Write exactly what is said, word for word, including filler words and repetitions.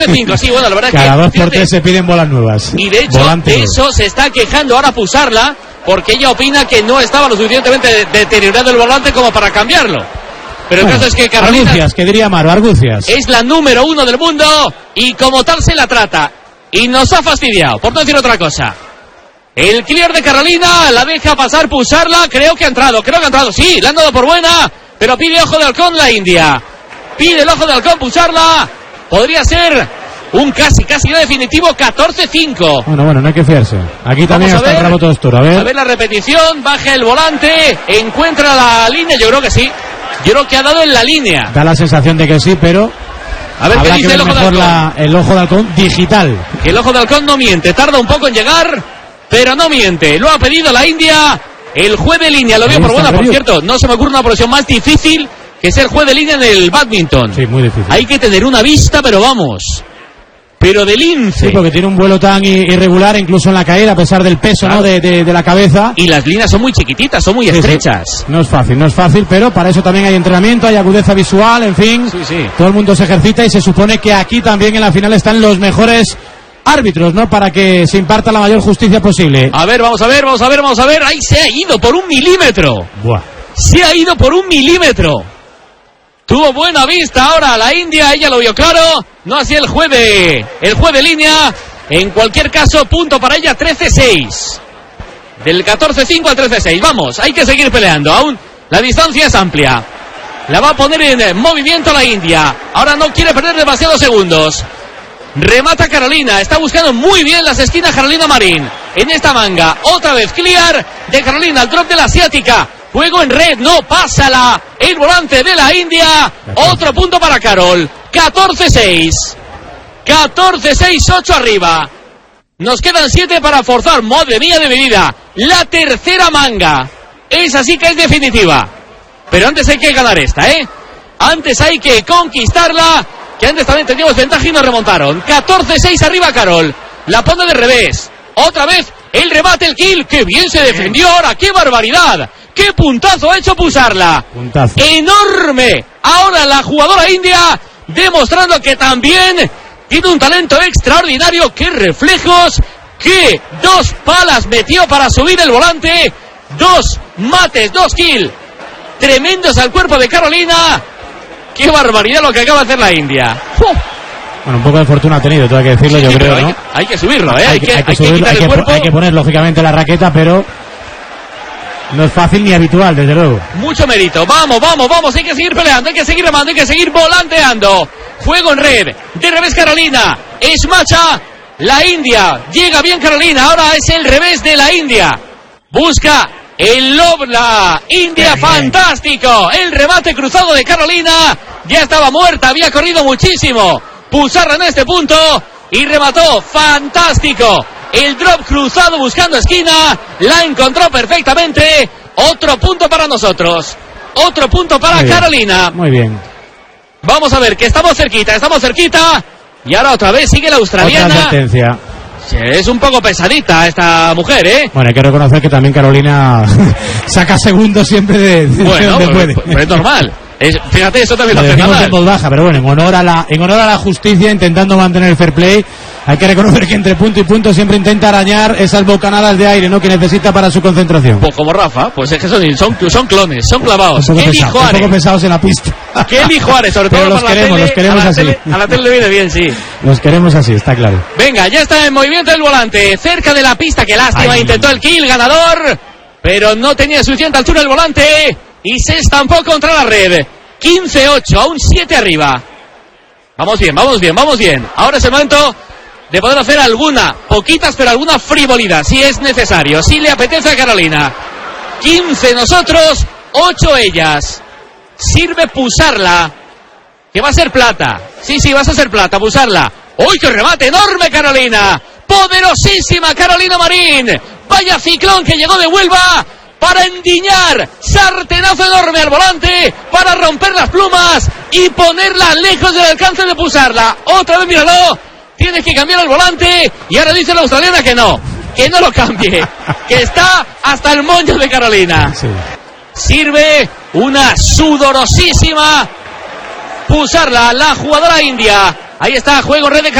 cinco, sí, bueno, la verdad Cada es que dos por tres se piden bolas nuevas. Y de hecho, Volante de eso se está quejando ahora Pusarla, porque ella opina que no estaba lo suficientemente deteriorado el volante como para cambiarlo. Pero bueno, el caso es que Carolina argucias, que diría Maro, argucias. Es la número uno del mundo y como tal se la trata. Y nos ha fastidiado, por no decir otra cosa. El clear de Carolina la deja pasar Pusarla, creo que ha entrado, creo que ha entrado, sí, la han dado por buena, pero pide ojo de halcón la India. Pide el ojo de halcón Pusarla, podría ser un casi, casi definitivo catorce cinco. Bueno, bueno, no hay que fiarse. Aquí también está el rabo todo oscuro, a ver. A ver la repetición, baja el volante, encuentra la línea, yo creo que sí. Yo creo que ha dado en la línea. Da la sensación de que sí, pero a ver qué dice el ojo de halcón. La, el ojo de halcón digital. Que el ojo de halcón no miente, tarda un poco en llegar, pero no miente. Lo ha pedido la India. El juez de línea lo vio por buena, por cierto. No se me ocurre una posición más difícil que ser juez de línea en el badminton. Sí, muy difícil. Hay que tener una vista, pero vamos. Pero de lince. Sí, porque tiene un vuelo tan irregular, incluso en la caída, a pesar del peso, claro, ¿no? de, de, de la cabeza. Y las líneas son muy chiquititas, son muy sí, estrechas. Sí. No es fácil, no es fácil, pero para eso también hay entrenamiento, hay agudeza visual, en fin. Sí, sí. Todo el mundo se ejercita y se supone que aquí también en la final están los mejores árbitros, ¿no? Para que se imparta la mayor justicia posible. A ver, vamos a ver, vamos a ver, vamos a ver. Ahí se ha ido por un milímetro. Buah. Se ha ido por un milímetro. Tuvo buena vista ahora la India, ella lo vio claro, no así el juez de, el juez de línea. En cualquier caso, punto para ella, trece seis. Del catorce cinco al trece seis. Vamos, hay que seguir peleando. Aún la distancia es amplia. La va a poner en movimiento la India. Ahora no quiere perder demasiados segundos. Remata Carolina, está buscando muy bien las esquinas Carolina Marín. En esta manga, otra vez clear de Carolina, el drop de la asiática. Juego en red, no, pásala. El volante de la India. Otro punto para Carol. catorce seis. catorce seis, ocho arriba. Nos quedan siete para forzar. Madre mía de mi vida. La tercera manga. Esa sí que es definitiva. Pero antes hay que ganar esta, ¿eh? Antes hay que conquistarla. Que antes también teníamos ventaja y nos remontaron. catorce seis arriba Carol. La pone de revés. Otra vez el remate, el kill. ¡Qué bien se defendió ahora! ¡Qué barbaridad! ¡Qué puntazo ha hecho Pusarla! Puntazo. ¡Enorme! Ahora la jugadora india demostrando que también tiene un talento extraordinario. ¡Qué reflejos! ¡Qué dos palas metió para subir el volante! Dos mates, dos kills tremendos al cuerpo de Carolina. ¡Qué barbaridad lo que acaba de hacer la India! ¡Uf! Bueno, un poco de fortuna ha tenido, todo hay que decirlo, sí, yo creo, hay ¿no? Que, hay que subirlo, ¿eh? Hay, hay que, hay que, hay que, subirlo, hay que, hay el que, hay que poner, lógicamente, la raqueta, pero no es fácil ni habitual, desde luego. Mucho mérito. Vamos, vamos, vamos. Hay que seguir peleando, hay que seguir remando, hay que seguir volanteando. Juego en red. De revés Carolina. Es macha la India. Llega bien Carolina. Ahora es el revés de la India. Busca el lob, la India. Fantástico. El remate cruzado de Carolina. Ya estaba muerta, había corrido muchísimo. Pusarla en este punto y remató. Fantástico. El drop cruzado buscando esquina. La encontró perfectamente. Otro punto para nosotros. Otro punto para muy Carolina. Bien, muy bien. Vamos a ver que estamos cerquita, estamos cerquita. Y ahora otra vez sigue la australiana. Otra advertencia. Es un poco pesadita esta mujer, ¿eh? Bueno, hay que reconocer que también Carolina saca segundos siempre de, de bueno, donde pues, puede. Pues es normal. Es, fíjate, eso también lo, lo hace decimos Nadal. En voz baja, pero bueno, en honor a la en honor a la justicia, intentando mantener el fair play, hay que reconocer que entre punto y punto siempre intenta arañar esas bocanadas de aire, ¿no?, que necesita para su concentración. Pues como Rafa, pues es que son, son, son clones, son clavados. Un poco, Kelly pesado, Juárez. un poco pesados en la pista. Kelly Juárez, sobre todo pero los para queremos, la tele, los queremos a así. Tele, a la tele le viene bien, sí. Los queremos así, está claro. Venga, ya está en movimiento el volante, cerca de la pista, que lástima, Ay. intentó el kill ganador, pero no tenía suficiente altura el volante y se estampó contra la red. quince ocho, aún siete arriba. Vamos bien, vamos bien, vamos bien. Ahora es el momento de poder hacer alguna, poquitas, pero alguna frivolidad, si es necesario, si le apetece a Carolina. quince nosotros, ocho ellas. Sirve Pusarla, que va a ser plata. Sí, sí, vas a ser plata, Pusarla. ¡Uy, qué remate enorme, Carolina! ¡Poderosísima Carolina Marín! ¡Vaya ciclón que llegó de Huelva! Para endiñar, sartenazo enorme al volante, para romper las plumas y ponerla lejos del alcance de Pusarla. Otra vez, míralo, tienes que cambiar el volante y ahora dice la australiana que no, que no lo cambie, que está hasta el moño de Carolina. Sí. Sirve una sudorosísima Pusarla, la jugadora india. Ahí está, juego red de